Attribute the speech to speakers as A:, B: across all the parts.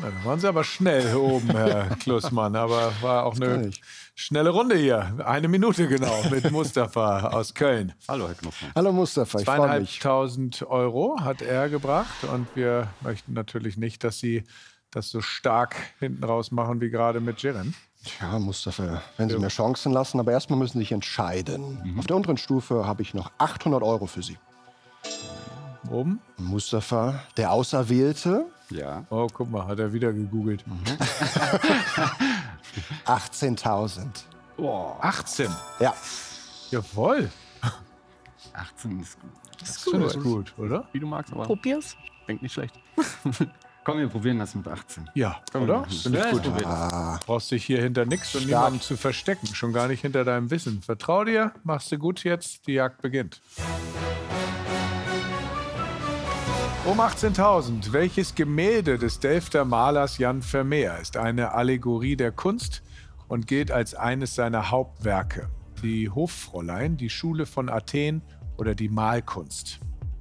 A: Ja, da waren Sie aber schnell hier oben, Herr Klussmann. Aber war auch eine schnelle Runde hier. 1 Minute genau mit Mustafa aus Köln.
B: Hallo, Herr Klussmann.
C: Hallo Mustafa, ich freue mich.
A: 2.500 € hat er gebracht. Und wir möchten natürlich nicht, dass Sie das so stark hinten raus machen wie gerade mit Jeren.
C: Ja, Mustafa, wenn Sie mir Chancen lassen, aber erstmal müssen Sie sich entscheiden. Auf der unteren Stufe habe ich noch 800 € für Sie.
A: Oben?
C: Mustafa, der Auserwählte.
B: Ja.
A: Oh, guck mal, hat er wieder gegoogelt.
C: 18.000.
B: Oh,
A: 18.
C: Ja.
A: Jawohl.
B: 18 ist gut.
A: Das ist gut, oder?
B: Wie du magst, aber
D: Probier's.
B: denk nicht schlecht. Komm, wir probieren das mit 18.
A: Ja,
B: Komm,
A: oder?
B: wir
A: Finde ich gut. Brauchst dich hier hinter nichts und niemandem zu verstecken. Schon gar nicht hinter deinem Wissen. Vertrau dir, machst du gut jetzt, die Jagd beginnt. Um 18.000. Welches Gemälde des Delfter Malers Jan Vermeer ist eine Allegorie der Kunst und gilt als eines seiner Hauptwerke? Die Hoffräulein, die Schule von Athen oder die Malkunst?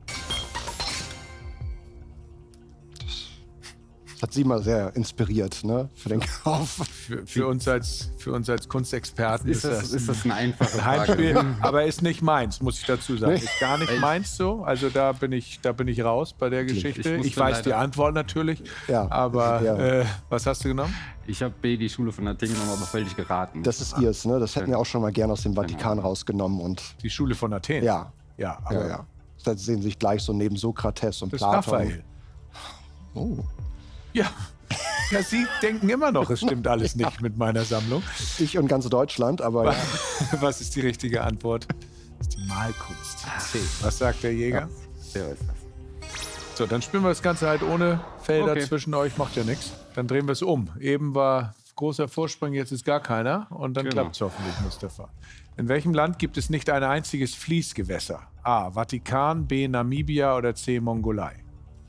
C: Das hat Sie mal sehr inspiriert, ne? Für den Kauf.
A: Für uns als Kunstexperten
B: Ist das eine einfache Frage?
A: Heimspiel, aber ist nicht meins, muss ich dazu sagen. Ist gar nicht meins so. Also da bin ich raus bei der Geschichte. Ich weiß die Antwort natürlich.
C: Ja,
A: aber was hast du genommen?
B: Ich habe B, die Schule von Athen genommen, aber völlig geraten.
C: Das ist ihrs, ne? Das hätten wir auch schon mal gerne aus dem Vatikan rausgenommen. Und
A: Die Schule von Athen?
C: ja.
A: Ja, aber
C: Ja. Da sehen Sie sich gleich so neben Sokrates und
A: das ist
C: Platon.
A: Raphael.
C: Oh.
A: Ja. Ja, Sie denken immer noch, es stimmt alles nicht mit meiner Sammlung.
C: Ich und ganz Deutschland, aber ja.
A: Was ist die richtige Antwort? Das ist die Malkunst. C. Was sagt der Jäger?
B: Der ist das.
A: So, dann spielen wir das Ganze halt ohne Felder
B: Okay.
A: zwischen euch, macht ja nichts. Dann drehen wir es um. Eben war großer Vorsprung, jetzt ist gar keiner. Und dann
B: Genau.
A: klappt es hoffentlich, Mustafa. In welchem Land gibt es nicht ein einziges Fließgewässer? A. Vatikan, B. Namibia oder C. Mongolei?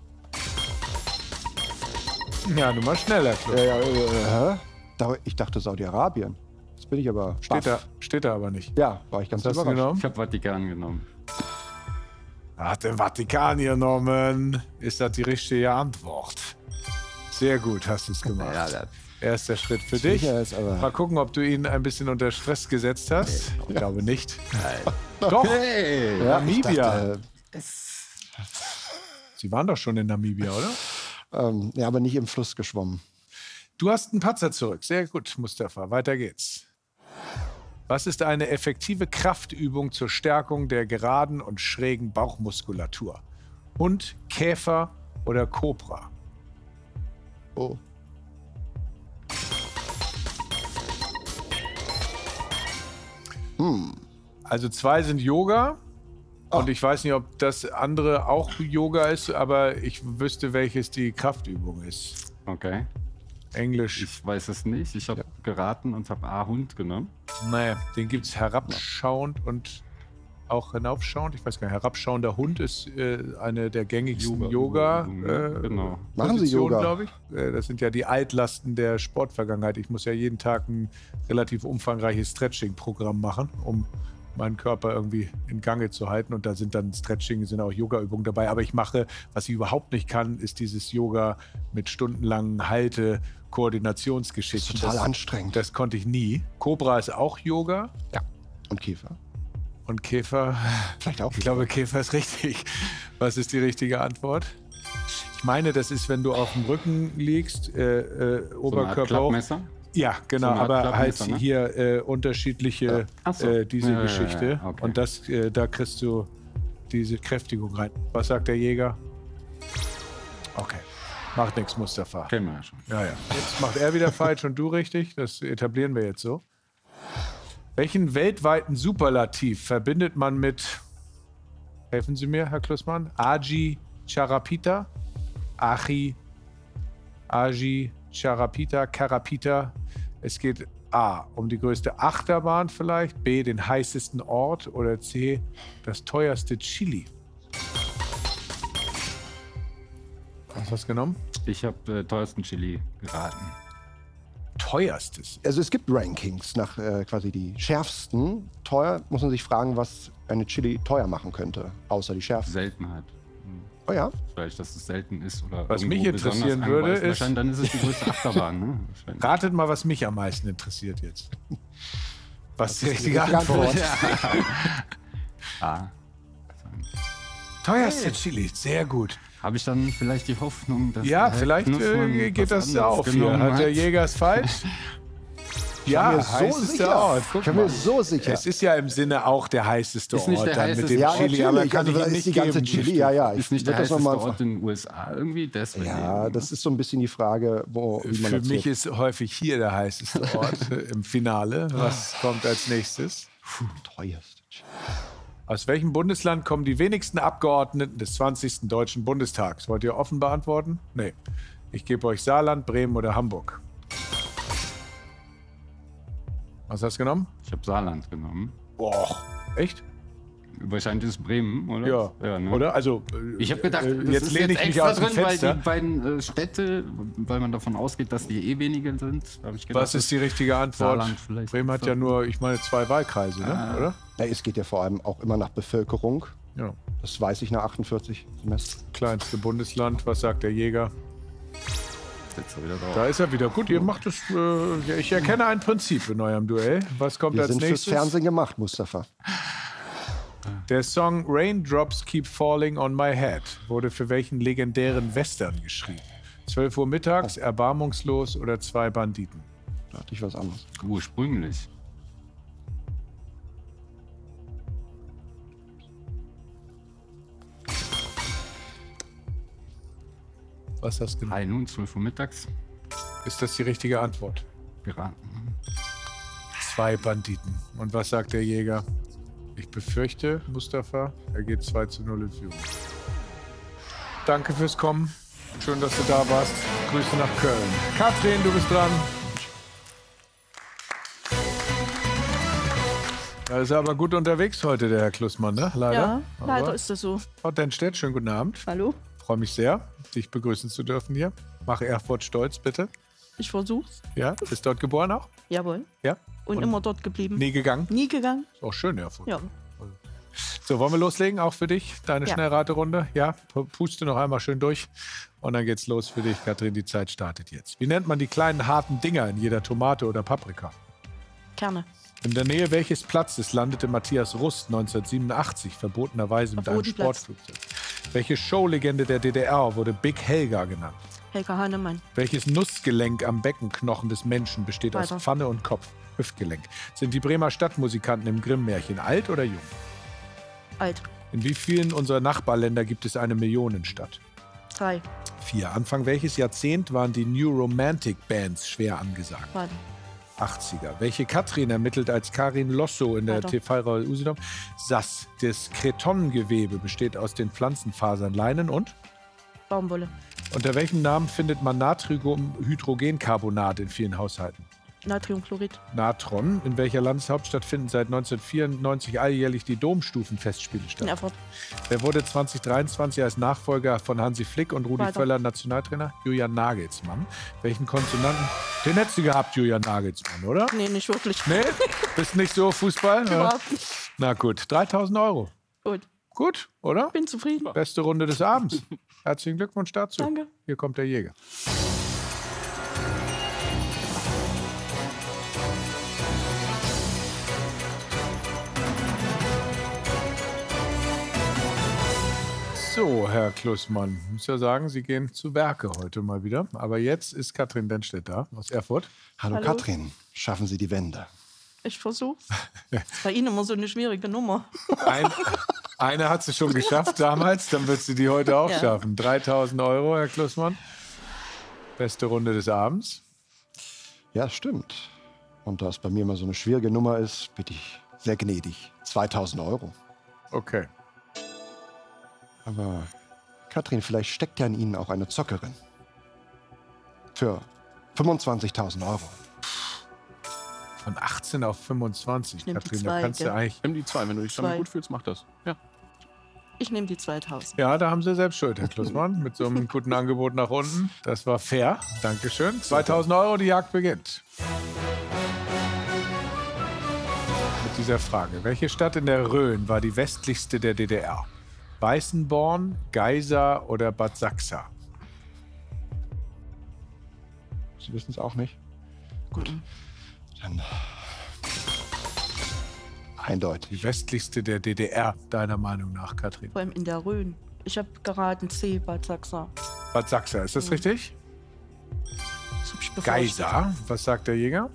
A: Ja, nun mal schneller, Klo.
C: Ich dachte Saudi-Arabien. Jetzt bin ich aber
A: Steht da aber nicht.
C: Ja, war ich ganz
A: Was hast du
C: überrascht.
A: genommen?
B: Ich habe Vatikan genommen.
A: Hat den Vatikan genommen. Ist das die richtige Antwort? Sehr gut hast du es gemacht.
B: Ja, das-
A: Erster Schritt für dich.
C: Sicher ist aber-
A: Mal gucken, ob du ihn ein bisschen unter Stress gesetzt hast. Ich glaube nicht.
B: Nein.
A: Doch,
B: Hey!
C: Ja, ich
A: Namibia.
C: dachte,
A: Sie waren doch schon in Namibia, oder?
C: ja, aber nicht im Fluss geschwommen.
A: Du hast einen Patzer zurück. Sehr gut, Mustafa. Weiter geht's. Was ist eine effektive Kraftübung zur Stärkung der geraden und schrägen Bauchmuskulatur? Hund, Käfer oder Kobra?
C: Oh.
A: Also 2 sind Yoga. Und ich weiß nicht, ob das andere auch Yoga ist, aber ich wüsste, welches die Kraftübung ist.
B: Okay.
A: Englisch.
B: Ich weiß es nicht. Ich habe geraten und habe A-Hund genommen.
A: Nee, den gibt es herabschauend und auch hinaufschauend. Ich weiß gar nicht, herabschauender Hund ist eine der gängigsten
B: Genau.
C: Machen Sie
A: Positionen,
C: Yoga?
A: glaube ich. Das sind ja die Altlasten der Sportvergangenheit. Ich muss ja jeden Tag ein relativ umfangreiches Stretching-Programm machen, um meinen Körper irgendwie in Gange zu halten. Und da sind dann Stretching, sind auch Yoga-Übungen dabei. Aber ich mache, was ich überhaupt nicht kann, ist dieses Yoga mit stundenlangen Halte-Koordinationsgeschichten.
C: Total anstrengend.
A: Das konnte ich nie. Cobra ist auch Yoga.
C: Ja. Und Käfer?
A: Und Käfer,
C: Vielleicht auch.
A: ich glaube, Käfer ist richtig. Was ist die richtige Antwort? Ich meine, das ist, wenn du auf dem Rücken liegst, Oberkörper hoch.
B: Klappmesser?
A: Ja, genau,
B: So eine Art
A: aber halt
B: Klappmesser, ne?
A: hier unterschiedliche,
B: Ach so.
A: diese
B: Ja,
A: Geschichte.
B: okay.
A: Und das, da kriegst du diese Kräftigung rein. Was sagt der Jäger? Okay, macht nichts, Mustafa.
B: Kennen wir ja schon.
A: Ja, ja. Jetzt macht er wieder falsch und du richtig. Das etablieren wir jetzt so. Welchen weltweiten Superlativ verbindet man mit, helfen Sie mir, Herr Klussmann, Agi Charapita, Agi Charapita, Carapita? Es geht A, um die größte Achterbahn vielleicht, B, den heißesten Ort oder C, das teuerste Chili. Was hast du genommen?
B: Ich habe teuersten Chili geraten.
A: Teuerstes.
C: Also es gibt Rankings nach quasi die schärfsten. Teuer muss man sich fragen, was eine Chili teuer machen könnte, außer die Schärfe.
B: Seltenheit.
C: Oh ja?
B: Vielleicht, dass es selten ist. Oder
A: Was mich
B: irgendwo
A: interessieren
B: besonders
A: würde,
B: angereist.
A: ist-
B: Wahrscheinlich dann ist es die größte Achterbahn. Ne? Wahrscheinlich.
A: Ratet mal, was mich am meisten interessiert jetzt. Was ist die
C: ist die
A: richtige
C: richtige
A: Antwort?
C: Antwort.
B: Ah,
A: Teuerste Chili, sehr gut.
B: habe ich dann vielleicht die Hoffnung, dass
A: Ja,
B: der Herr
A: vielleicht
B: Knussmann
A: geht
B: was
A: das ja
B: anderes
A: auf hier.
B: genommen
A: Hat der
B: hat?
A: Jäger es falsch? Ja,
C: mir so
A: heißester
C: sicher.
A: Ort. Guck
C: Ich bin mir
A: mal.
C: so sicher.
A: Es ist ja im Sinne auch der heißeste
B: Ist nicht
A: Ort
B: der
A: dann mit
B: heißeste
A: dem
C: Ja,
A: Chili, aber
C: natürlich.
A: kann
C: Also
A: ich
C: da
A: ihm
C: ist
A: nicht
C: die ganze
A: geben.
C: Chili. Ja, ja.
B: Ist nicht der
C: würd das noch
B: heißeste
C: mal-
B: Ort in den USA irgendwie? Deswegen.
C: Ja, das ist so ein bisschen die Frage, wie man
A: Für
C: das
A: mich
C: sieht.
A: ist häufig hier der heißeste Ort im Finale. Was kommt als nächstes?
C: Teuerste Chili.
A: Aus welchem Bundesland kommen die wenigsten Abgeordneten des 20. Deutschen Bundestags? Wollt ihr offen beantworten? Nee. Ich gebe euch Saarland, Bremen oder Hamburg. Was hast du genommen?
B: Ich habe Saarland genommen.
A: Boah. Echt?
B: Wahrscheinlich ist es Bremen, oder?
A: Ja.
B: Ne?
A: Oder? Also,
B: Ich habe gedacht, das
A: jetzt
B: ist
A: lehne
B: jetzt
A: ich mich
B: extra
A: aus dem
B: drin, weil
A: Fenster.
B: die beiden Städte, weil man davon ausgeht, dass die eh wenige sind. Hab ich gedacht,
A: Was ist die richtige Antwort?
B: Saarland vielleicht.
A: Bremen hat ja nur, ich meine, 2 Wahlkreise, ne? oder?
C: Ja, es geht ja vor allem auch immer nach Bevölkerung.
A: Ja.
C: Das weiß ich nach 48 Semestern.
A: Kleinste Bundesland. Was sagt der Jäger?
B: Jetzt wieder drauf.
A: Da ist er wieder. Gut, ihr macht es. Ich erkenne ein Prinzip in eurem Duell. Was kommt
C: Wir
A: als
C: sind fürs
A: nächstes?
C: Fernsehen gemacht, Mustafa.
A: Der Song Raindrops Keep Falling on My Head wurde für welchen legendären Western geschrieben? 12 Uhr mittags, Erbarmungslos oder 2 Banditen?
C: Da hatte ich was anderes.
B: Ursprünglich.
A: Was hast du genommen?
B: 3 nun, 12 Uhr mittags.
A: Ist das die richtige Antwort?
B: Geraten.
A: 2 Banditen. Und was sagt der Jäger? Ich befürchte, Mustafa, er geht 2:0 in Führung. Danke fürs Kommen. Schön, dass du da warst. Grüße nach Köln. Katrin, du bist dran. Da ist er aber gut unterwegs heute, der Herr Klussmann, ne? Leider.
D: Ja,
A: Aber
D: leider ist das so.
A: Frau Dennstedt, schönen guten Abend.
D: Hallo?
A: Freue mich sehr, dich begrüßen zu dürfen hier. Mach Erfurt stolz, bitte.
D: Ich versuch's.
A: Ja, bist dort geboren auch?
D: Jawohl.
A: Ja.
D: Und immer dort geblieben.
A: Nie gegangen?
D: Nie gegangen.
A: Ist auch schön, Erfurt.
D: Ja.
A: So, wollen wir loslegen, auch für dich, deine
D: Ja.
A: Schnellraterunde? Ja, puste noch einmal schön durch und dann geht's los für dich, Katrin, die Zeit startet jetzt. Wie nennt man die kleinen harten Dinger in jeder Tomate oder Paprika?
D: Kerne.
A: In der Nähe welches Platzes landete Matthias Rust 1987 verbotenerweise mit
D: Auf
A: einem
D: Rotenplatz.
A: Sportflugzeug? Welche Showlegende der DDR wurde Big Helga genannt?
D: Helga Hahnemann.
A: Welches Nussgelenk am Beckenknochen des Menschen besteht aus
D: Weiter.
A: Pfanne und Kopf? Hüftgelenk. Sind die Bremer Stadtmusikanten im Grimm-Märchen alt oder jung?
D: Alt.
A: In wie vielen unserer Nachbarländer gibt es eine Millionenstadt?
D: 3.
A: 4. Anfang welches Jahrzehnt waren die New Romantic Bands schwer angesagt?
D: Weiter.
A: 80er. Welche Katrin ermittelt als Karin Losso in der
D: Weiter.
A: TV-Reihe Usedom? Sass. Das Kretonnengewebe besteht aus den Pflanzenfasern Leinen und?
D: Baumwolle.
A: Unter welchem Namen findet man Natriumhydrogencarbonat in vielen Haushalten?
D: Natriumchlorid.
A: Natron. In welcher Landeshauptstadt finden seit 1994 alljährlich die Domstufenfestspiele
D: In
A: statt?
D: Erfurt.
A: Wer wurde 2023 als Nachfolger von Hansi Flick und Rudi
D: Weiter.
A: Völler Nationaltrainer? Julian Nagelsmann. Welchen Konsonanten? Den hättest du gehabt, Julian Nagelsmann, oder?
D: Nee, nicht wirklich.
A: Nee? Bist nicht so Fußball?
D: Überhaupt nicht.
A: Na gut, 3.000 Euro.
D: Gut.
A: Gut, oder?
D: Bin zufrieden.
A: Beste Runde des Abends. Herzlichen Glückwunsch dazu.
D: Danke.
A: Hier kommt der Jäger. So, Herr Klussmann, ich muss ja sagen, Sie gehen zu Werke heute mal wieder. Aber jetzt ist Katrin Dennstedt da aus Erfurt.
C: Hallo,
D: Hallo.
C: Katrin, schaffen Sie die Wende.
D: Ich versuch's. Ist bei Ihnen immer so eine schwierige Nummer.
A: Eine hat sie schon geschafft damals, dann wird sie die heute auch
D: Ja.
A: schaffen. 3.000 Euro, Herr Klussmann. Beste Runde des Abends.
C: Ja, stimmt. Und da es bei mir immer so eine schwierige Nummer ist, bitte ich sehr gnädig. 2.000 Euro.
A: Okay.
C: Aber Katrin, vielleicht steckt ja in Ihnen auch eine Zockerin. Für 25.000 Euro.
A: Von 18 auf 25,
D: Ich nehm die
A: Katrin, da
D: zwei,
A: kannst du
D: gell?
A: eigentlich...
E: Nimm die 2, wenn du dich damit
D: 2.
E: gut fühlst, mach das. Ja.
D: Ich nehme die 2000.
A: Ja, da haben Sie selbst Schuld, Herr Klussmann, mit so einem guten Angebot nach unten. Das war fair. Dankeschön. 2.000 Euro, die Jagd beginnt. Mit dieser Frage. Welche Stadt in der Rhön war die westlichste der DDR? Weißenborn, Geisa oder Bad Sachsa?
C: Sie wissen es auch nicht. Gut. Dann eindeutig.
A: Die westlichste der DDR, deiner Meinung nach, Katrin?
D: Vor allem in der Rhön. Ich habe geraten C, Bad Sachsa.
A: Bad Sachsa, ist das richtig?
D: Das hab ich befürchtet.
A: Geisa, was sagt der Jäger?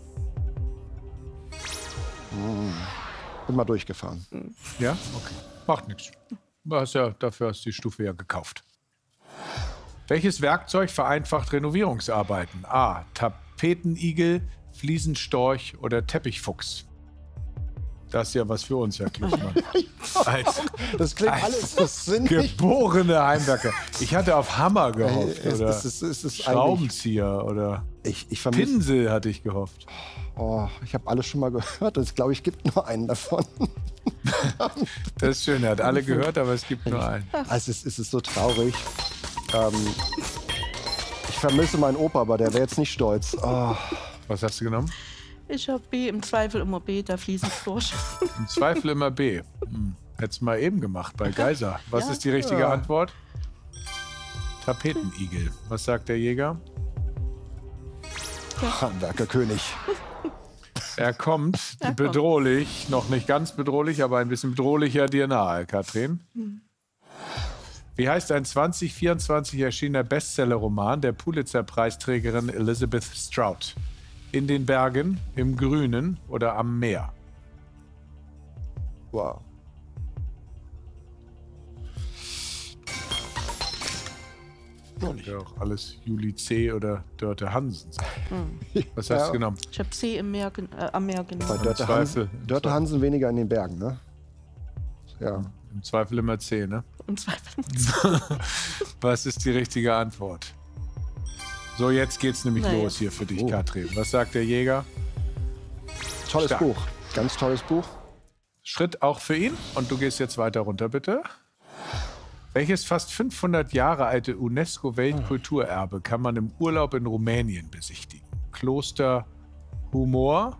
C: Bin mal durchgefahren.
A: Ja, okay. Macht nichts. Dafür hast du die Stufe ja gekauft. Welches Werkzeug vereinfacht Renovierungsarbeiten? A. Tapetenigel, Fliesenstorch oder Teppichfuchs? Das ist ja was für uns, Herr Klischmann.
C: Das klingt alles so sinnig.
A: Geborene Heimwerker. Ich hatte auf Hammer gehofft. Oder
C: Es ist
A: Schraubenzieher oder
C: ich vermisse.
A: Pinsel hatte ich gehofft.
C: Oh, ich habe alles schon mal gehört und ich glaube, es gibt nur einen davon.
A: Das ist schön, er hat alle gehört, aber es gibt nur einen.
C: Also es ist so traurig. Ich vermisse meinen Opa, aber der wäre jetzt nicht stolz. Oh.
A: Was hast du genommen?
D: Ich habe B, im Zweifel immer B, da fließen durch.
A: Im Zweifel immer B. Hättest du mal eben gemacht bei Geisa. Was
D: Ja.
A: ist die richtige Antwort? Tapetenigel. Was sagt der Jäger?
C: Handwerkerkönig.
A: Er kommt bedrohlich, noch nicht ganz bedrohlich, aber ein bisschen bedrohlicher dir nahe, Katrin. Wie heißt ein 2024 erschienener Bestseller-Roman der Pulitzer-Preisträgerin Elizabeth Strout? In den Bergen, im Grünen oder am Meer?
C: Wow.
A: Könnte auch alles Julie C. oder Dörte Hansen sein. Was hast du genommen?
D: Ich habe C am Meer
C: Bei
D: genommen.
C: Dörte Hansen weniger in den Bergen, ne? Ja.
A: Im Zweifel immer C, ne?
D: Im Zweifel.
A: Was ist die richtige Antwort? So, jetzt geht's nämlich
D: Naja.
A: los hier für dich, Katrin. Was sagt der Jäger?
C: Tolles
A: Stark.
C: Buch. Ganz tolles Buch.
A: Schritt auch für ihn. Und du gehst jetzt weiter runter, bitte. Welches fast 500 Jahre alte UNESCO-Weltkulturerbe kann man im Urlaub in Rumänien besichtigen? Kloster Humor,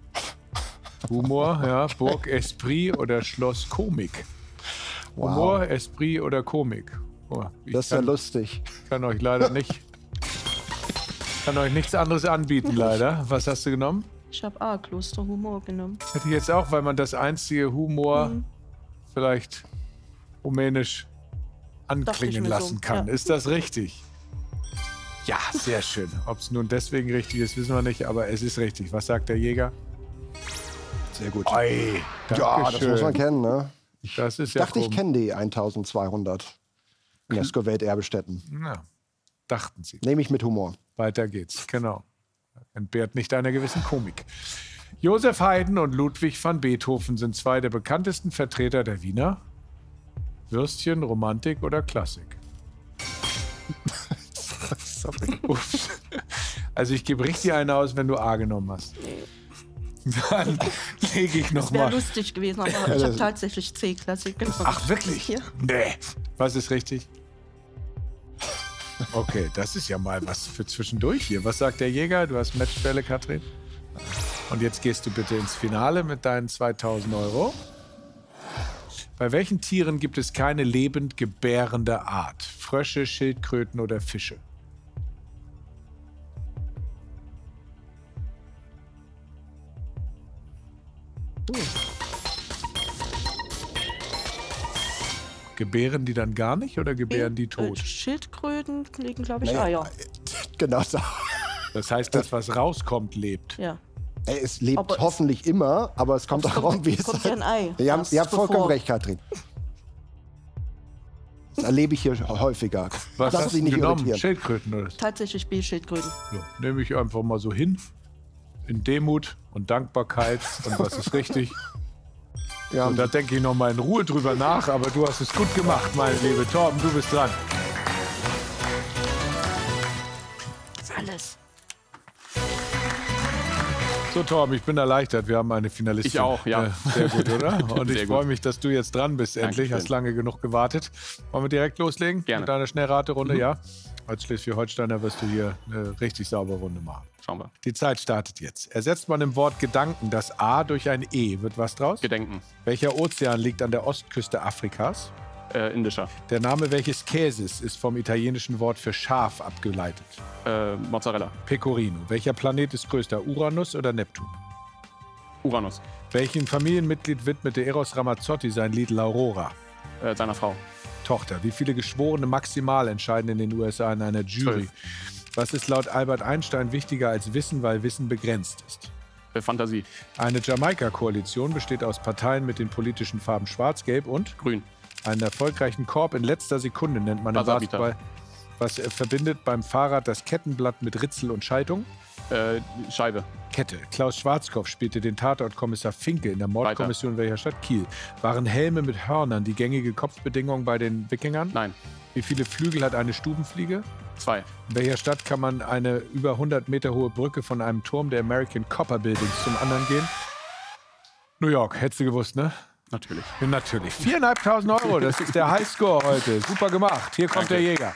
A: ja, Burg Esprit oder Schloss Komik?
C: Wow.
A: Humor, Esprit oder Komik? Oh, ich
C: Das ist ja lustig.
A: kann euch leider nicht. Kann euch nichts anderes anbieten, leider. Was hast du genommen?
D: Ich habe A, Kloster Humor genommen.
A: Hätte ich jetzt auch, weil man das einzige Humor vielleicht rumänisch
D: Dachte ich
A: anklingen
D: mir
A: lassen
D: so,
A: kann.
D: ja.
A: Ist das richtig? Ja, sehr schön. Ob es nun deswegen richtig ist, wissen wir nicht, aber es ist richtig. Was sagt der Jäger?
C: Sehr gut.
A: Oi,
C: Ja, das muss man kennen, ne?
A: Das ist
C: Ich
A: ja
C: dachte, ich kenne die 1200 UNESCO-Welterbestätten.
A: Na, dachten sie.
C: Nehme ich mit Humor.
A: Weiter geht's, genau. Entbehrt nicht einer gewissen Komik. Josef Haydn und Ludwig van Beethoven sind zwei der bekanntesten Vertreter der Wiener Würstchen, Romantik oder Klassik. Ups. Also ich gebe richtig eine aus, wenn du A genommen hast. Dann lege ich
D: Das wäre
A: nochmal.
D: lustig gewesen, aber ich habe tatsächlich C-Klassik genommen.
A: Ach, wirklich?
D: Ja.
A: Nee. Was ist richtig? Okay, das ist ja mal was für zwischendurch hier. Was sagt der Jäger? Du hast Matchbälle, Katrin. Und jetzt gehst du bitte ins Finale mit deinen 2000 Euro. Bei welchen Tieren gibt es keine lebend gebärende Art? Frösche, Schildkröten oder Fische? Gebären die dann gar nicht oder gebären die tot?
D: Schildkröten legen, glaube ich,
C: Naja.
D: Eier.
C: Genau so.
A: Das heißt, das, was rauskommt, lebt.
D: Ja.
C: Ey, es lebt
D: Aber
C: hoffentlich immer, aber es kommt auch an, wie es
D: kommt ja ein Ei.
C: Ihr
D: Das
C: habt vollkommen
D: bevor-
C: recht, Katrin. Das erlebe ich hier häufiger.
A: Was
C: Lass
A: hast
C: dich
A: du
C: nicht
A: genommen?
C: irritieren.
A: Schildkröten oder?
D: Tatsächlich B-Schildkröten.
A: Ja, nehme ich einfach mal so hin. In Demut und Dankbarkeit. Und was ist richtig?
C: Ja,
A: Und da denke ich noch mal in Ruhe drüber nach. Aber du hast es gut gemacht, meine Liebe. Torben, du bist dran.
D: Alles.
A: So, Torben, ich bin erleichtert. Wir haben eine Finalistin.
B: Ich auch, ja.
A: Sehr gut, oder? Und ich
B: Sehr
A: freue
B: gut.
A: mich, dass du jetzt dran bist. Endlich.
B: Dankeschön.
A: Hast lange genug gewartet. Wollen wir direkt loslegen?
B: Gerne.
A: Mit deiner Schnellraterunde, ja? Als Schleswig-Holsteiner wirst du hier eine richtig saubere Runde machen.
B: Schauen wir.
A: Die Zeit startet jetzt. Ersetzt man im Wort Gedanken das A durch ein E, wird was draus?
B: Gedenken.
A: Welcher Ozean liegt an der Ostküste Afrikas?
E: Indischer.
A: Der Name welches Käses ist vom italienischen Wort für Schaf abgeleitet?
E: Mozzarella.
A: Pecorino. Welcher Planet ist größter, Uranus oder Neptun?
E: Uranus.
A: Welchem Familienmitglied widmete Eros Ramazzotti sein Lied L'Aurora?
E: Seiner Frau.
A: Tochter. Wie viele Geschworene maximal entscheiden in den USA in einer Jury?
E: 12.
A: Was ist laut Albert Einstein wichtiger als Wissen, weil Wissen begrenzt ist?
E: Fantasie.
A: Eine Jamaika-Koalition besteht aus Parteien mit den politischen Farben Schwarz, Gelb und
E: Grün.
A: einen erfolgreichen Korb in letzter Sekunde nennt man im
E: Buzzerbeater.
A: Basketball. Was verbindet beim Fahrrad das Kettenblatt mit Ritzel und Schaltung?
E: Scheibe.
A: Kette. Klaus Schwarzkopf spielte den Tatortkommissar Finke in der Mordkommission welcher Stadt? Kiel. Waren Helme mit Hörnern die gängige Kopfbedingung bei den Wikingern?
E: Nein.
A: Wie viele Flügel hat eine Stubenfliege?
E: 2.
A: In welcher Stadt kann man eine über 100 Meter hohe Brücke von einem Turm der American Copper Buildings zum anderen gehen? New York, hättest du gewusst, ne?
E: Natürlich.
A: Ja, natürlich. 4.500 Euro, das ist der Highscore heute. Super gemacht. Hier kommt
E: Danke.
A: der Jäger.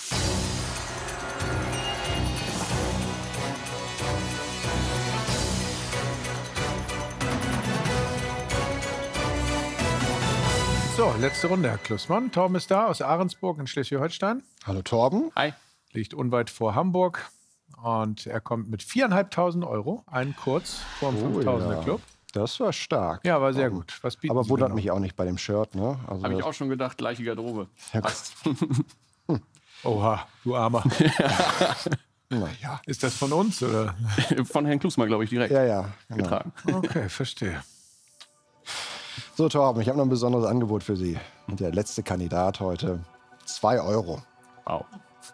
A: So, letzte Runde, Herr Klussmann. Torben ist da aus Ahrensburg in Schleswig-Holstein.
C: Hallo Torben.
E: Hi.
A: Liegt unweit vor Hamburg. Und er kommt mit 4.500 Euro, einen kurz vor dem 5.000er Club.
C: Das war stark.
A: Ja, war sehr gut. Was bieten
C: Aber
A: Sie
C: wundert
A: genau?
C: mich auch nicht bei dem Shirt, ne? Also
E: Habe ich auch schon gedacht, gleiche Garderobe.
C: Ja,
E: Passt.
A: Oha, du Armer.
C: naja.
A: Ist das von uns, oder?
E: Von Herrn Klusmann, glaube ich, direkt
C: Ja, genau.
E: getragen.
A: Okay, verstehe.
C: So, Torben, ich habe noch ein besonderes Angebot für Sie. Und der letzte Kandidat heute, 2 Euro.
E: Wow.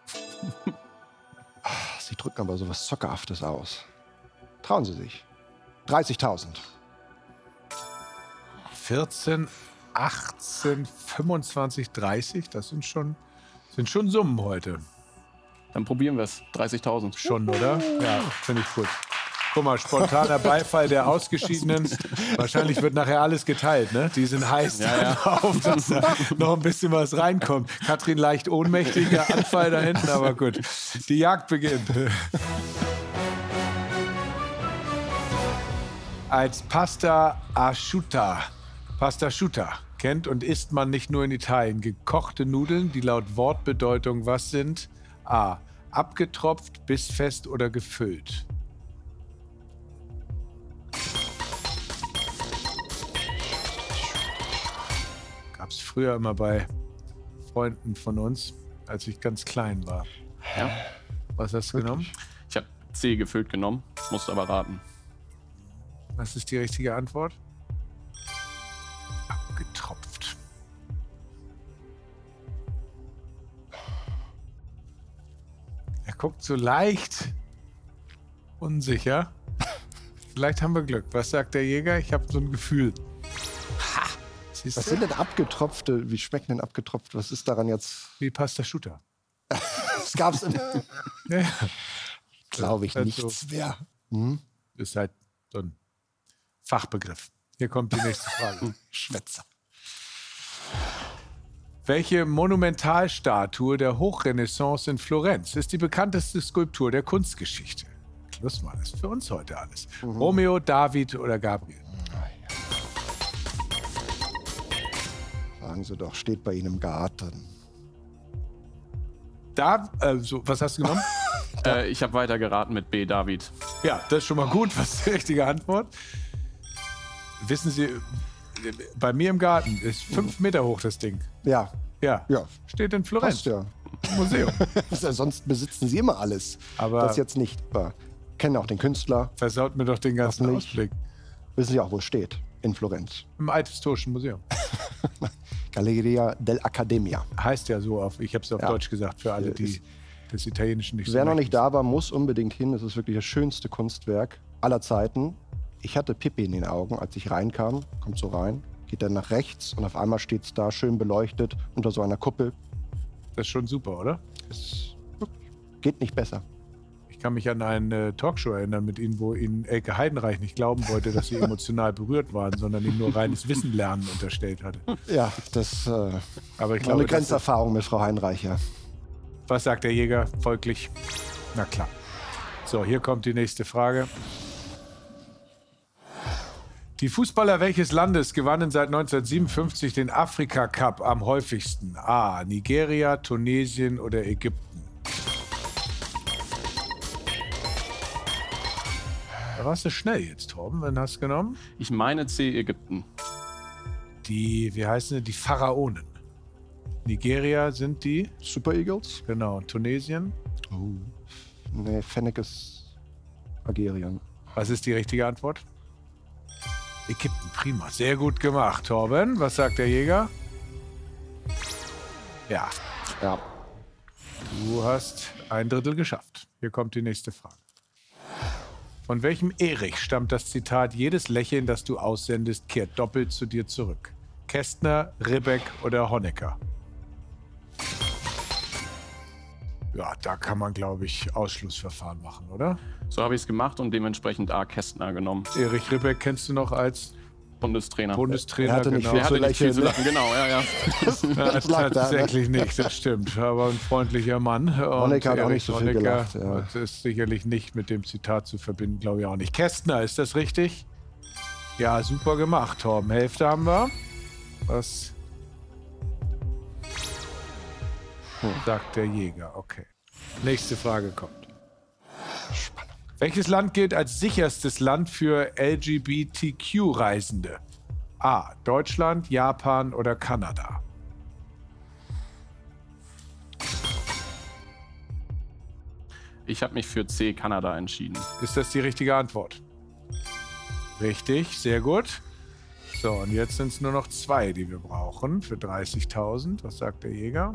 C: Sie drücken aber sowas Zockerhaftes aus. Trauen Sie sich. 30.000.
A: 14, 18, 25, 30, das sind schon Summen heute.
E: Dann probieren wir es. 30.000.
A: Schon, oder? Ja, finde ich gut. Guck mal, spontaner Beifall der Ausgeschiedenen. Wahrscheinlich wird nachher alles geteilt, ne? Die sind heiß darauf, dass da noch ein bisschen was reinkommt. Katrin leicht ohnmächtiger Anfall da hinten, aber gut. Die Jagd beginnt. Als Pasta asciutta kennt und isst man nicht nur in Italien gekochte Nudeln, die laut Wortbedeutung was sind? A. Abgetropft, bissfest oder gefüllt? Gab's früher immer bei Freunden von uns, als ich ganz klein war.
E: Ja.
A: Was hast du genommen?
E: Ich habe C gefüllt genommen, musste aber raten.
A: Was ist die richtige Antwort? Abgetropft. Er guckt so leicht unsicher. Vielleicht haben wir Glück. Was sagt der Jäger? Ich habe so ein Gefühl. Ha! Siehst
C: Was
A: du?
C: sind denn abgetropfte? Wie schmeckt denn abgetropft? Was ist daran jetzt?
A: Wie Pasta Asciutta.
C: Das gab's in.
A: Ja.
C: Glaube ich
A: Also-
C: nichts mehr.
A: Ist halt so ein Fachbegriff. Hier kommt die nächste Frage.
C: Schwätzer.
A: Welche Monumentalstatue der Hochrenaissance in Florenz ist die bekannteste Skulptur der Kunstgeschichte? Klussmann, das ist für uns heute alles. Romeo, David oder Gabriel?
C: Sagen Sie doch, steht bei Ihnen im Garten.
A: Was hast du genommen?
E: Ich habe weiter geraten mit B, David.
A: Ja, das ist schon mal gut. Was ist die richtige Antwort? Wissen Sie, bei mir im Garten ist 5 Meter hoch das Ding.
C: Ja,
A: Ja,
C: ja,
A: steht in Florenz.
C: passt ja.
A: Im Museum.
C: Sonst besitzen Sie immer alles.
A: Aber-
C: das jetzt nicht. Aber kennen auch den Künstler.
A: Versaut mir doch den ganzen
C: Hoffentlich.
A: Ausblick.
C: Wissen Sie auch, wo es steht? In Florenz.
A: Im Althistorischen Museum.
C: Galleria dell'Accademia.
A: Heißt ja so auf, ich habe es auf
C: Ja.
A: Deutsch gesagt, für alle, die des Italienischen nicht so
C: Wer noch
A: mächtig
C: nicht da war, muss unbedingt hin. Es ist wirklich das schönste Kunstwerk aller Zeiten. Ich hatte Pipi in den Augen, als ich reinkam. Kommt so rein, geht dann nach rechts und auf einmal steht es da schön beleuchtet unter so einer Kuppel.
A: Das ist schon super, oder?
C: Es geht nicht besser.
A: Ich kann mich an eine Talkshow erinnern mit Ihnen, wo Ihnen Elke Heidenreich nicht glauben wollte, dass Sie emotional berührt waren, sondern ihm nur reines Wissen lernen unterstellt hatte.
C: Ja, das
A: Aber ich
C: war eine
A: glaube, das ist,
C: Grenzerfahrung mit Frau Heinreicher.
A: was sagt der Jäger folglich? Na klar. So, hier kommt die nächste Frage. Die Fußballer welches Landes gewannen seit 1957 den Afrika-Cup am häufigsten? A. Nigeria, Tunesien oder Ägypten? Da warst du schnell jetzt, Torben. Wen hast du genommen?
E: Ich meine C, Ägypten.
A: Wie heißen die? Die Pharaonen. Nigeria sind die?
C: Super Eagles?
A: Genau. Und Tunesien?
C: Oh. Nee, Fennec ist Algerien.
A: Was ist die richtige Antwort? Ägypten, prima. Sehr gut gemacht, Torben. Was sagt der Jäger? Ja,
C: Ja.
A: du hast 1/3 geschafft. Hier kommt die nächste Frage. Von welchem Erich stammt das Zitat, jedes Lächeln, das du aussendest, kehrt doppelt zu dir zurück? Kästner, Ribbeck oder Honecker? Ja, da kann man, glaube ich, Ausschlussverfahren machen, oder?
E: So habe ich es gemacht und dementsprechend A. Kästner genommen.
A: Erich Ribbeck kennst du noch als
E: Bundestrainer.
A: Bundestrainer,
C: Er hatte nicht
A: genau.
C: viel
E: Der hatte nicht viel zu
C: lächeln,
E: lachen, genau, ja, ja.
C: Das lag da, ne?
A: Tatsächlich nicht, das stimmt. Aber ein freundlicher Mann. Und
C: Honecker hat auch nicht so viel
A: Honecker
C: gelacht, ja.
A: Das ist sicherlich nicht mit dem Zitat zu verbinden, glaube ich auch nicht. Kästner, ist das richtig? Ja, super gemacht, Torben. Hälfte haben wir. Was sagt der Jäger? Okay. Nächste Frage kommt.
C: Spannend.
A: Welches Land gilt als sicherstes Land für LGBTQ-Reisende? A. Deutschland, Japan oder Kanada?
E: Ich habe mich für C, Kanada entschieden.
A: Ist das die richtige Antwort? Richtig, sehr gut. So, und jetzt sind es nur noch 2, die wir brauchen für 30.000. Was sagt der Jäger?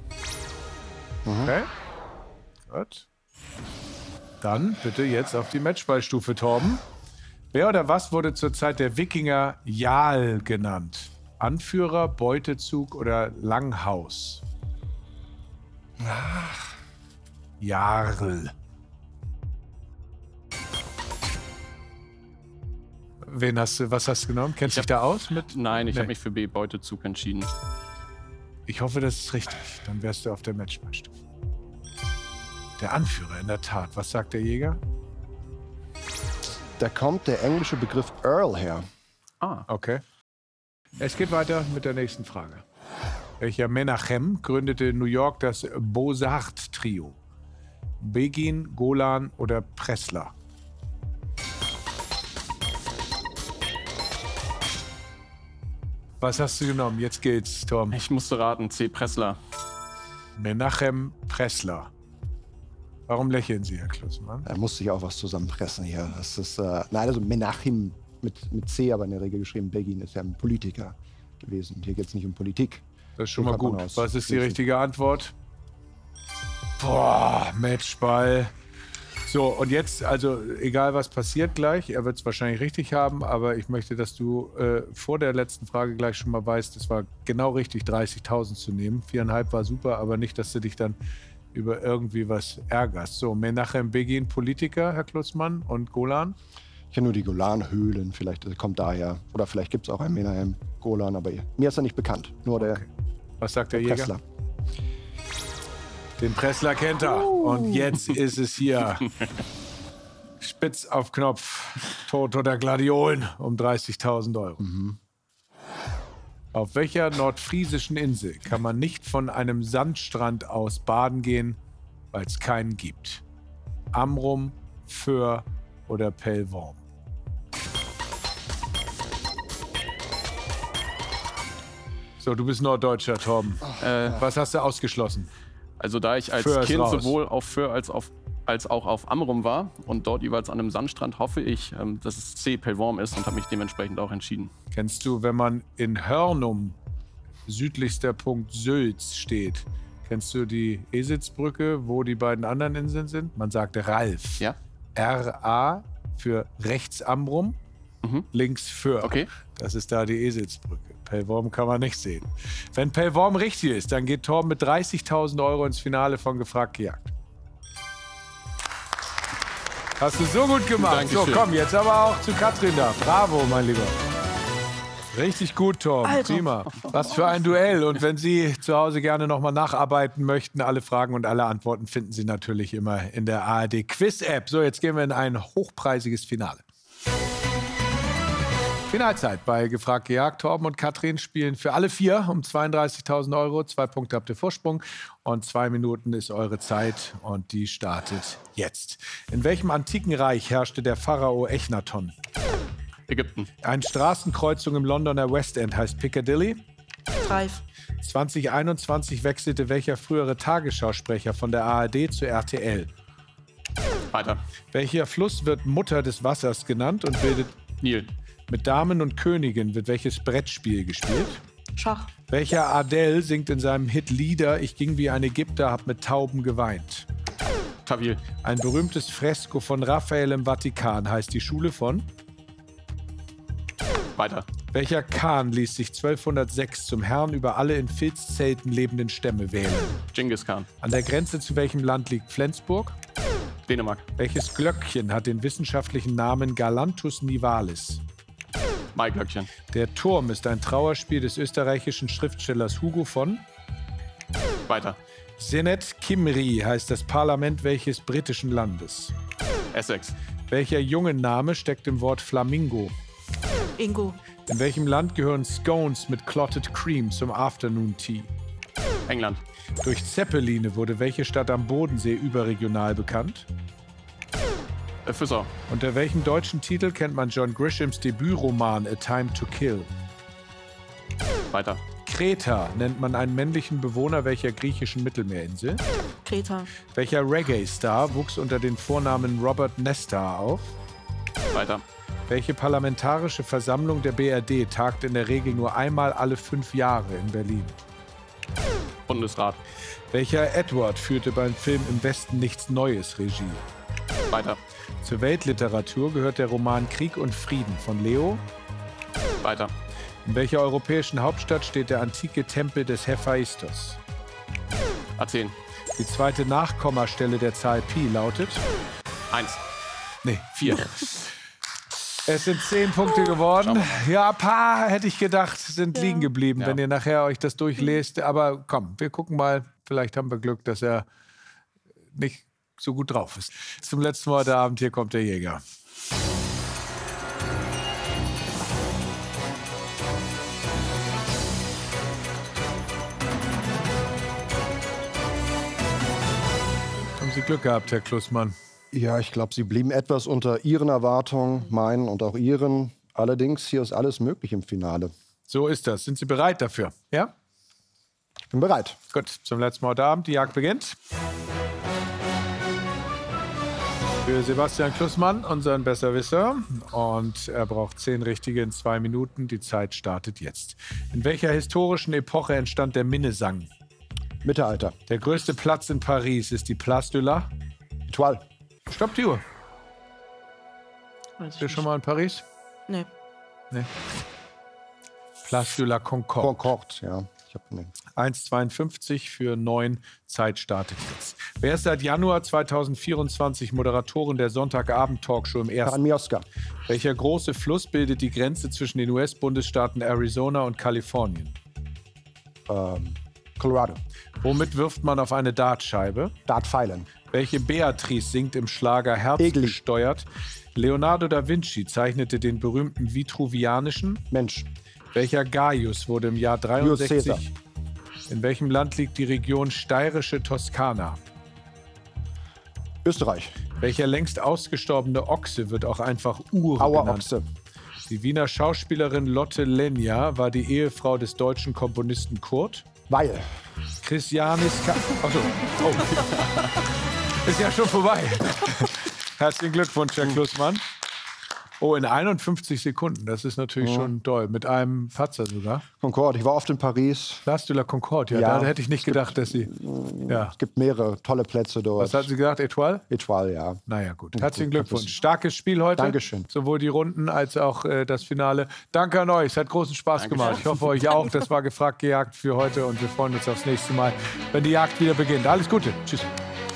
A: Okay. Gut. Dann bitte jetzt auf die Matchballstufe, Torben. Wer oder was wurde zur Zeit der Wikinger Jarl genannt? Anführer, Beutezug oder Langhaus? Jarl. Was hast du genommen? Kennst du dich da aus mit?
E: Nein, ich
A: Nee.
E: habe mich für B, Beutezug entschieden.
A: Ich hoffe, das ist richtig. Dann wärst du auf der Matchballstufe. Der Anführer, in der Tat. Was sagt der Jäger?
C: Da kommt der englische Begriff Earl her.
E: Ah,
A: Okay. Es geht weiter mit der nächsten Frage. Welcher Menachem gründete in New York das Beaux-Arts-Trio? Begin, Golan oder Pressler? Was hast du genommen? Jetzt geht's, Tom.
E: ich musste raten, C, Pressler.
A: Menachem Pressler. Warum lächeln Sie, Herr Klussmann?
C: Da musste ich auch was zusammenpressen hier. Das ist, nein, also Menachem mit C, aber in der Regel geschrieben. Begin ist ja ein Politiker gewesen. Und hier geht es nicht um Politik.
A: Das ist schon
C: So
A: mal
C: kann man
A: gut.
C: aus
A: Was ist die
C: schließen.
A: richtige Antwort? Boah, Matchball. So, und jetzt, also egal was passiert gleich, er wird es wahrscheinlich richtig haben, aber ich möchte, dass du vor der letzten Frage gleich schon mal weißt, es war genau richtig, 30.000 zu nehmen. 4,5 war super, aber nicht, dass du dich dann über irgendwie was ärgerst. So, Menachem Begin, Politiker, Herr Klussmann, und Golan?
C: Ich kenne nur die Golan-Höhlen, vielleicht kommt daher. Oder vielleicht gibt es auch einen Menachem Golan, aber mir ist er nicht bekannt. Nur der
A: Was sagt der Jäger?
C: Pressler.
A: Den Pressler kennt er. Und jetzt ist es hier. Spitz auf Knopf. Tod oder Gladiolen um 30.000 Euro. Auf welcher nordfriesischen Insel kann man nicht von einem Sandstrand aus baden gehen, weil es keinen gibt? Amrum, Föhr oder Pellworm? So, du bist Norddeutscher, Torben. Was hast du ausgeschlossen?
E: Also da ich als
A: Föhr ist
E: Kind
A: raus.
E: sowohl auf Föhr als auch auf Amrum war und dort jeweils an einem Sandstrand, hoffe ich, dass es C, Pellworm ist und habe mich dementsprechend auch entschieden.
A: Kennst du, wenn man in Hörnum, südlichster Punkt Sülz, steht, kennst du die Esitzbrücke, wo die beiden anderen Inseln sind? Man sagt Ralf.
E: Ja?
A: R-A für rechts Amrum, links Föhr.
E: Okay.
A: Das ist da die Esitzbrücke. Pellworm kann man nicht sehen. Wenn Pellworm richtig ist, dann geht Torben mit 30.000 Euro ins Finale von Gefragt gejagt. Hast du so gut gemacht.
E: Dankeschön.
A: So, komm, jetzt aber auch zu Katrin da. Bravo, mein Lieber. Richtig gut, Torben.
D: Alter.
A: Prima. Was für ein Duell. Und wenn Sie zu Hause gerne nochmal nacharbeiten möchten, alle Fragen und alle Antworten finden Sie natürlich immer in der ARD Quiz App. So, jetzt gehen wir in ein hochpreisiges Finale. Finalzeit bei Gefragt gejagt. Torben und Katrin spielen für alle 4 um 32.000 €. 2 Punkte habt ihr Vorsprung und 2 Minuten ist eure Zeit und die startet jetzt. In welchem antiken Reich herrschte der Pharao Echnaton?
E: Ägypten.
A: Eine Straßenkreuzung im Londoner West End heißt Piccadilly.
D: Drive.
A: 2021 wechselte welcher frühere Tagesschausprecher von der ARD zu RTL?
E: Weiter.
A: Welcher Fluss wird Mutter des Wassers genannt und bildet...
E: Nil.
A: Mit Damen und Königen wird welches Brettspiel gespielt?
D: Schach.
A: Welcher Adele singt in seinem Hit Lieder Ich ging wie ein Ägypter, hab mit Tauben geweint?
E: Tawil.
A: Ein berühmtes Fresko von Raphael im Vatikan heißt die Schule von?
E: Weiter.
A: Welcher Khan ließ sich 1206 zum Herrn über alle in Filzzelten lebenden Stämme wählen?
E: Genghis Khan.
A: An der Grenze zu welchem Land liegt Flensburg?
E: Dänemark.
A: Welches Glöckchen hat den wissenschaftlichen Namen Galanthus nivalis?
E: Maiglöckchen.
A: Der Turm ist ein Trauerspiel des österreichischen Schriftstellers Hugo von?
E: Weiter.
A: Senet Kimri heißt das Parlament welches britischen Landes?
E: Essex.
A: Welcher Jungenname steckt im Wort Flamingo?
D: Ingo.
A: In welchem Land gehören Scones mit Clotted Cream zum Afternoon Tea?
E: England.
A: Durch Zeppeline wurde welche Stadt am Bodensee überregional bekannt?
E: Füssau.
A: Unter welchem deutschen Titel kennt man John Grishams Debütroman A Time to Kill?
E: Weiter.
A: Kreta nennt man einen männlichen Bewohner welcher griechischen Mittelmeerinsel?
D: Kreta.
A: Welcher Reggae-Star wuchs unter den Vornamen Robert Nesta auf?
E: Weiter.
A: Welche parlamentarische Versammlung der BRD tagt in der Regel nur einmal alle 5 Jahre in Berlin?
E: Bundesrat.
A: Welcher Edward führte beim Film Im Westen nichts Neues Regie?
E: Weiter.
A: Zur Weltliteratur gehört der Roman Krieg und Frieden von Leo.
E: Weiter.
A: In welcher europäischen Hauptstadt steht der antike Tempel des Hephaistos?
E: Athen.
A: Die zweite Nachkommastelle der Zahl Pi lautet?
E: 1.
A: Nee,
E: 4.
A: Es sind 10 Punkte geworden. Ja, ein paar, hätte ich gedacht, sind liegen geblieben,
E: Ja.
A: wenn ihr nachher euch das durchlest. Aber komm, wir gucken mal. Vielleicht haben wir Glück, dass er nicht so gut drauf ist. Zum letzten Mal heute Abend, hier kommt der Jäger. Haben Sie Glück gehabt, Herr Klussmann?
C: Ja, ich glaube, Sie blieben etwas unter Ihren Erwartungen, meinen und auch Ihren. Allerdings, hier ist alles möglich im Finale.
A: So ist das. Sind Sie bereit dafür? Ja?
C: Ich bin bereit.
A: Gut, zum letzten Mal heute Abend. Die Jagd beginnt. Für Sebastian Klussmann, unseren Besserwisser. Und er braucht 10 richtige in 2 Minuten. Die Zeit startet jetzt. In welcher historischen Epoche entstand der Minnesang?
C: Mittelalter.
A: Der größte Platz in Paris ist die Place de la...
C: Etoile.
A: Stopp die Uhr.
D: Weiß ich
A: Bist du schon mal in Paris?
D: Nee.
A: Nee. Place de la Concorde.
C: Concorde, ja. Ich hab, nee.
A: 1,52 für 9. Zeit startet jetzt. Wer ist seit Januar 2024 Moderatorin der Sonntagabend-Talkshow im Ersten?
C: Karin Mioska.
A: Welcher große Fluss bildet die Grenze zwischen den US-Bundesstaaten Arizona und Kalifornien?
C: Colorado.
A: Womit wirft man auf eine Dartscheibe?
C: Dartpfeilen.
A: Welche Beatrice singt im Schlager Herz
C: Egli.
A: gesteuert? Leonardo da Vinci zeichnete den berühmten Vitruvianischen.
C: Mensch.
A: Welcher Gaius wurde im Jahr
C: Julius
A: 63?
C: Caesar.
A: In welchem Land liegt die Region Steirische Toskana?
C: Österreich.
A: Welcher längst ausgestorbene Ochse wird auch einfach Ure
C: Auer
A: genannt?
C: Ochse.
A: Die Wiener Schauspielerin Lotte Lenya war die Ehefrau des deutschen Komponisten Kurt.
C: Weil.
A: Christianis... Achso. Oh. Ist ja schon vorbei. Herzlichen Glückwunsch, Herr Klussmann. Oh, in 51 Sekunden. Das ist natürlich schon toll. Mit einem Patzer sogar.
C: Concorde. Ich war oft in Paris.
A: Place de la Concorde. Ja,
C: Ja,
A: da hätte ich nicht gedacht, dass Sie... Ja.
C: Es gibt mehrere tolle Plätze dort.
A: Was hat sie gesagt? Etoile?
C: Etoile, ja.
A: Naja, gut. Herzlichen Glückwunsch. Starkes Spiel heute.
C: Dankeschön.
A: Sowohl die Runden als auch das Finale. Danke an euch. Es hat großen Spaß gemacht. Ich hoffe, euch auch. Das war Gefragt, gejagt für heute. Und wir freuen uns aufs nächste Mal, wenn die Jagd wieder beginnt. Alles Gute. Tschüss.